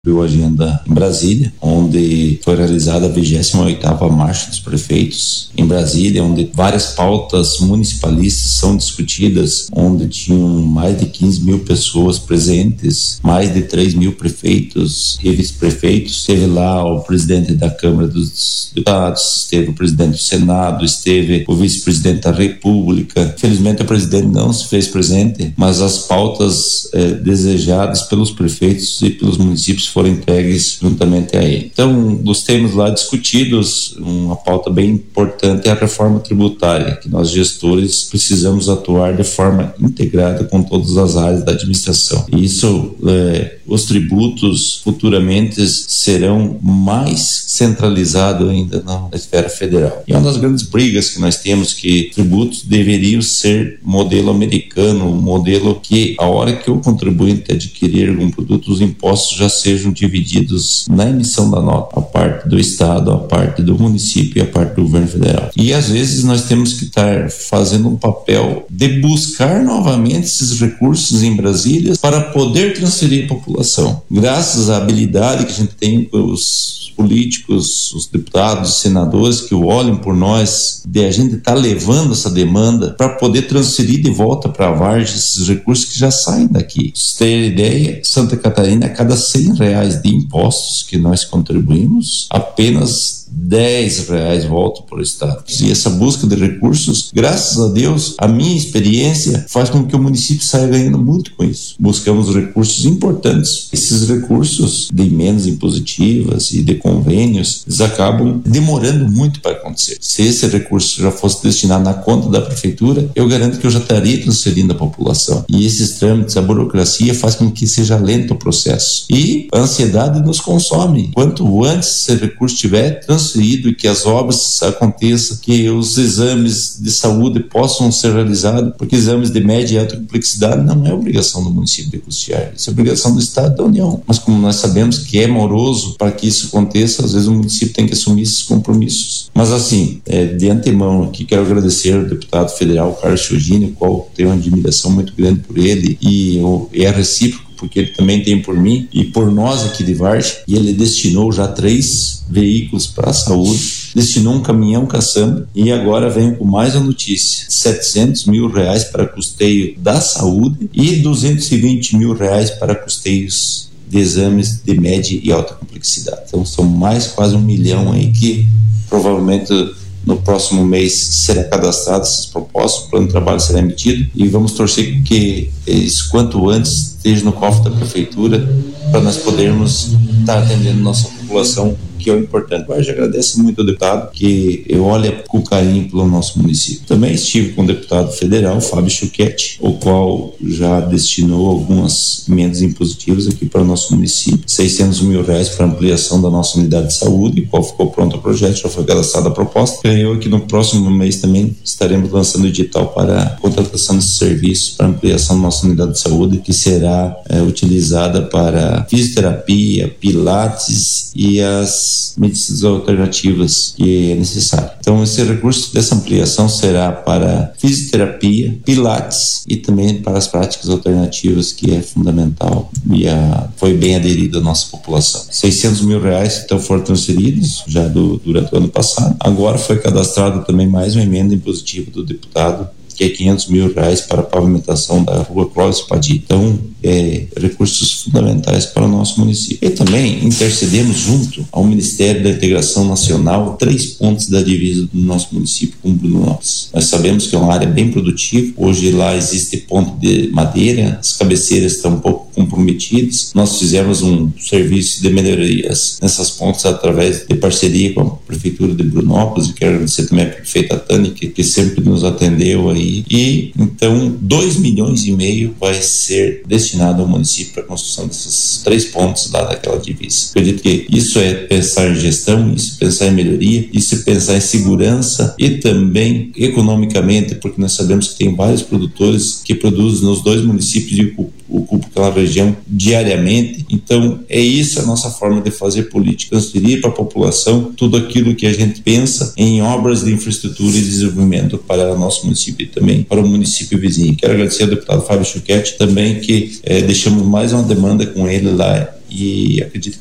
a agenda em Brasília, onde foi realizada a 28ª Marcha dos Prefeitos em Brasília, onde várias pautas municipalistas são discutidas, onde tinham mais de 15 mil pessoas presentes, mais de 3 mil prefeitos e vice-prefeitos. Esteve lá o presidente da Câmara dos Deputados, esteve o presidente do Senado, esteve o vice-presidente da República. Infelizmente o presidente não se fez presente, mas as pautas desejadas pelos prefeitos e pelos municípios foram entregues juntamente a ele. Então, dos temas lá discutidos, uma pauta bem importante é a reforma tributária, que nós gestores precisamos atuar de forma integrada com todas as áreas da administração. E isso, os tributos futuramente serão mais centralizados ainda na esfera federal. E uma das grandes brigas que nós temos que tributos deveriam ser modelo americano, modelo que a hora que o contribuinte adquirir algum produto, os impostos já sejam divididos na emissão da nota, a parte do estado, a parte do município e a parte do governo federal. E às vezes nós temos que estar fazendo um papel de buscar novamente esses recursos em Brasília para poder transferir a população. Graças à habilidade que a gente tem com os políticos, os deputados, os senadores que olham por nós, de a gente estar levando essa demanda para poder transferir de volta para a Vargem esses recursos que já saem daqui. Pra vocês terem ideia, Santa Catarina, a cada R$100 de impostos que nós contribuímos, apenas R$10 voltam para o Estado. E essa busca de recursos, graças a Deus, a minha experiência faz com que o município saia ganhando muito com isso. Buscamos recursos importantes. Esses recursos de emendas impositivas e de convênios, eles acabam demorando muito para acontecer. Se esse recurso já fosse destinado na conta da prefeitura, eu garanto que eu já estaria transferindo a população. E esses trâmites, a burocracia faz com que seja lento o processo. E a ansiedade nos consome. Quanto antes esse recurso estiver transferido e que as obras aconteçam, que os exames de saúde possam ser realizados, porque exames de média e alta complexidade não é obrigação do município de custear, isso é obrigação do Estado e da União. Mas como nós sabemos que é moroso para que isso aconteça, às vezes o município tem que assumir esses compromissos. Mas assim, de antemão aqui quero agradecer ao deputado federal Carlos Chiodini, o qual tenho uma admiração muito grande por ele e é recíproco, porque ele também tem por mim e por nós aqui de Vargem, e ele destinou já 3 veículos para a saúde, destinou um caminhão caçamba e agora vem com mais uma notícia: R$700 mil para custeio da saúde e R$220 mil para custeios de exames de média e alta complexidade. Então são mais quase 1 milhão aí que provavelmente no próximo mês será cadastrado essas propostas, o plano de trabalho será emitido e vamos torcer que isso quanto antes esteja no cofre da prefeitura para nós podermos estar atendendo nossa população, que é o importante. Eu agradeço muito ao deputado que olha com carinho pelo nosso município. Também estive com o deputado federal, Fábio Chuquete, o qual já destinou algumas emendas impositivas aqui para o nosso município, R$600 mil para ampliação da nossa unidade de saúde, qual ficou pronto o projeto, já foi cadastrada a proposta. Eu que no próximo mês também estaremos lançando o edital para a contratação desse serviço para ampliação da nossa unidade de saúde, que será utilizada para fisioterapia, pilates e as medicinas alternativas que é necessário. Então esse recurso dessa ampliação será para fisioterapia, pilates e também para as práticas alternativas, que é fundamental e foi bem aderido à nossa população. R$600 mil então foram transferidos já durante o ano passado. Agora foi cadastrado também mais uma emenda impositiva do deputado, que é R$500 mil para a pavimentação da rua Clóvis Padilha. Então, recursos fundamentais para o nosso município. E também intercedemos junto ao Ministério da Integração Nacional 3 pontos da divisa do nosso município com Brunópolis. Nós sabemos que é uma área bem produtiva. Hoje lá existe ponto de madeira, as cabeceiras estão um pouco comprometidas. Nós fizemos um serviço de melhorias nessas pontes através de parceria com a Prefeitura de Brunópolis, e quero agradecer também a prefeita Tânia, que sempre nos atendeu aí. E então 2,5 milhões vai ser destinado ao município para a construção desses 3 pontos lá daquela divisa. Acredito que isso é pensar em gestão, isso é pensar em melhoria, isso é pensar em segurança e também economicamente, porque nós sabemos que tem vários produtores que produzem nos 2 municípios e ocupam aquela região diariamente. Então é isso a nossa forma de fazer política, transferir para a população tudo aquilo que a gente pensa em obras de infraestrutura e desenvolvimento para o nosso município e também para o município vizinho. Quero agradecer ao deputado Fábio Chuquete também, que deixamos mais uma demanda com ele lá e acredito